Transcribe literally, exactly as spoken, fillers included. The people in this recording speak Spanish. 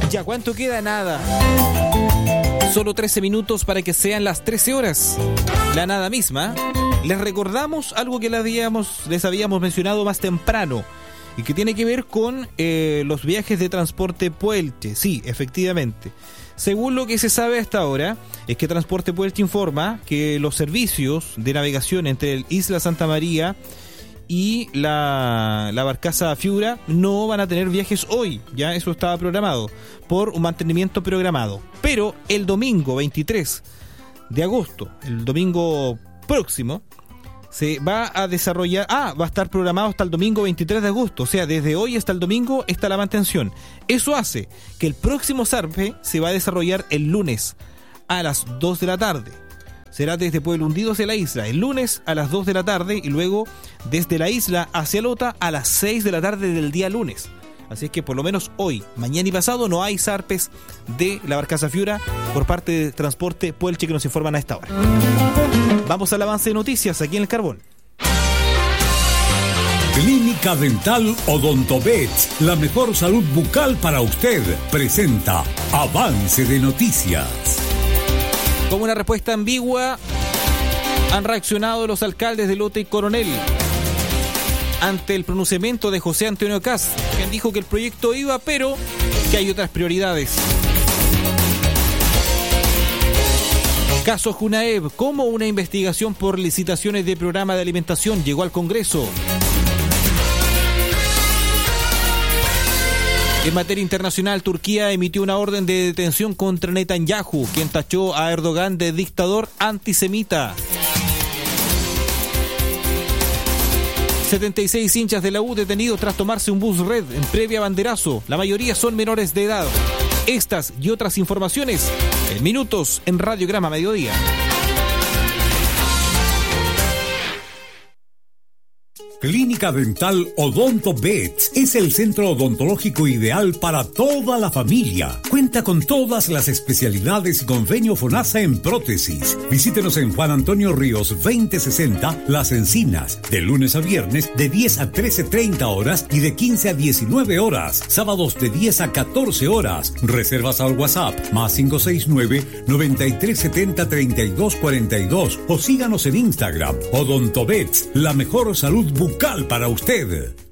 Ya, ¿cuánto queda? Nada. Solo trece minutos para que sean las trece horas. La nada misma. Les recordamos algo que les habíamos, les habíamos mencionado más temprano y que tiene que ver con eh, los viajes de Transporte Puelche. Sí, efectivamente. Según lo que se sabe hasta ahora, es que Transporte Puelche informa que los servicios de navegación entre el Isla Santa María y la, la barcaza Fiura no van a tener viajes hoy. Ya eso estaba programado por un mantenimiento programado. Pero el domingo veintitrés de agosto, el domingo próximo, se va a desarrollar, ah, va a estar programado hasta el domingo veintitrés de agosto, o sea, desde hoy hasta el domingo está la mantención. Eso hace que el próximo zarpe se va a desarrollar el lunes a las dos de la tarde. Será desde Pueblo Hundido hacia la isla, el lunes a las dos de la tarde y luego desde la isla hacia Lota a las seis de la tarde del día lunes. Así es que por lo menos hoy, mañana y pasado no hay zarpes de la barcaza Fiura por parte de Transporte Puelche que nos informan a esta hora. Vamos al avance de noticias aquí en El Carbón. Clínica Dental Odontovet, la mejor salud bucal para usted, presenta Avance de Noticias. Como una respuesta ambigua han reaccionado los alcaldes de Lota y Coronel ante el pronunciamiento de José Antonio Kast, quien dijo que el proyecto iba, pero que hay otras prioridades. Caso Junaev, ¿cómo una investigación por licitaciones de programa de alimentación llegó al Congreso? En materia internacional, Turquía emitió una orden de detención contra Netanyahu, quien tachó a Erdogan de dictador antisemita. setenta y seis hinchas de la U detenidos tras tomarse un bus red en previa banderazo. La mayoría son menores de edad. Estas y otras informaciones en minutos en Radiograma Mediodía. Clínica Dental Odontovet es el centro odontológico ideal para toda la familia. Cuenta con todas las especialidades y convenio FONASA en prótesis. Visítenos en Juan Antonio Ríos veinte sesenta, Las Encinas, de lunes a viernes de diez a trece treinta horas y de quince a diecinueve horas. Sábados de diez a catorce horas. Reservas al WhatsApp más cinco seis nueve, noventa y tres setenta, treinta y dos cuarenta y dos o síganos en Instagram. Odontovet, la mejor salud bucal para usted.